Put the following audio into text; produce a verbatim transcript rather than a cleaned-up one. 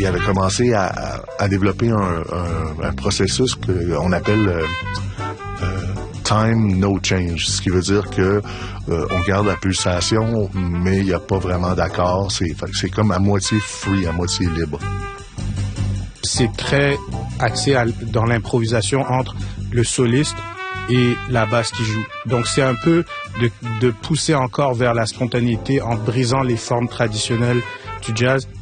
il avait commencé à, à, à développer un, un, un processus qu'on appelle euh, euh, time no change, ce qui veut dire que euh, on garde la pulsation, mais il n'y a pas vraiment d'accord. C'est, c'est comme à moitié free, à moitié libre. C'est très axé à, dans l'improvisation entre le soliste et la basse qui joue. Donc c'est un peu de, de pousser encore vers la spontanéité en brisant les formes traditionnelles du jazz